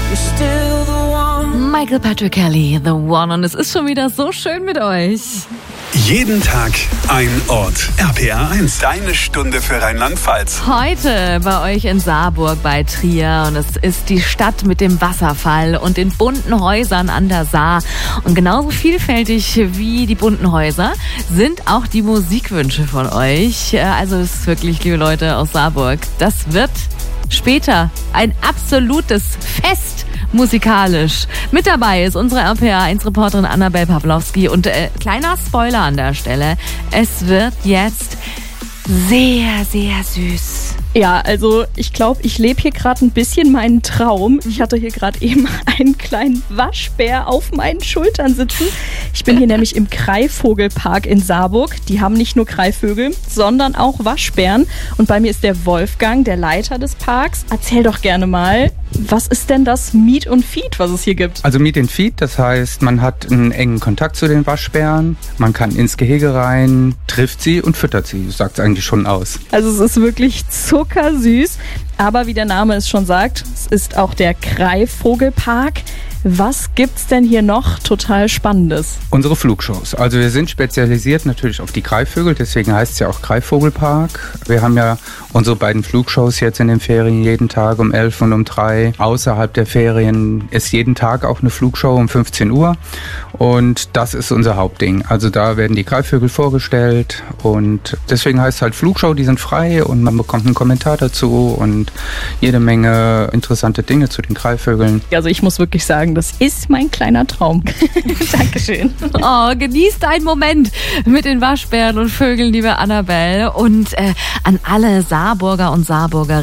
Michael Patrick Kelly, The One. Und es ist schon wieder so schön mit euch. Jeden Tag ein Ort. RPR 1, deine Stunde für Rheinland-Pfalz. Heute bei euch in Saarburg bei Trier. Und es ist die Stadt mit dem Wasserfall und den bunten Häusern an der Saar. Und genauso vielfältig wie die bunten Häuser sind auch die Musikwünsche von euch. Also es ist wirklich, liebe Leute aus Saarburg, das wird später ein absolutes Fest musikalisch. Mit dabei ist unsere RPR1-Reporterin Annabel Pawlowski und kleiner Spoiler an der Stelle, es wird jetzt sehr, sehr süß. Ja, also ich glaube, ich lebe hier gerade ein bisschen meinen Traum. Ich hatte hier gerade eben einen kleinen Waschbär auf meinen Schultern sitzen. Ich bin hier nämlich im Greifvogelpark in Saarburg. Die haben nicht nur Greifvögel, sondern auch Waschbären. Und bei mir ist der Wolfgang, der Leiter des Parks. Erzähl doch gerne mal, was ist denn das Meet und Feed, was es hier gibt? Also Meet and Feed, das heißt, man hat einen engen Kontakt zu den Waschbären. Man kann ins Gehege rein, trifft sie und füttert sie. Das sagt es eigentlich schon aus. Also es ist wirklich zuckersüß. Aber wie der Name es schon sagt, es ist auch der Greifvogelpark. Was gibt's denn hier noch total Spannendes? Unsere Flugshows. Also wir sind spezialisiert natürlich auf die Greifvögel, deswegen heißt es ja auch Greifvogelpark. Wir haben ja unsere beiden Flugshows jetzt in den Ferien jeden Tag um 11 und um 3. Außerhalb der Ferien ist jeden Tag auch eine Flugshow um 15 Uhr und das ist unser Hauptding. Also da werden die Greifvögel vorgestellt und deswegen heißt es halt Flugshow, die sind frei und man bekommt einen Kommentar dazu und jede Menge interessante Dinge zu den Greifvögeln. Also ich muss wirklich sagen, das ist mein kleiner Traum. Dankeschön. Oh, genießt einen Moment mit den Waschbären und Vögeln, liebe Annabel. Und an alle Saarburger und Saarburgerinnen.